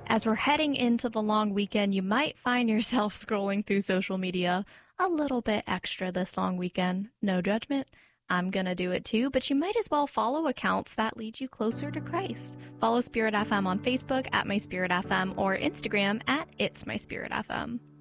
As we're heading into the long weekend, you might find yourself scrolling through social media a little bit extra this long weekend. No judgment. I'm going to do it too, but you might as well follow accounts that lead you closer to Christ. Follow Spirit FM on Facebook at My Spirit FM or Instagram at It's My Spirit FM.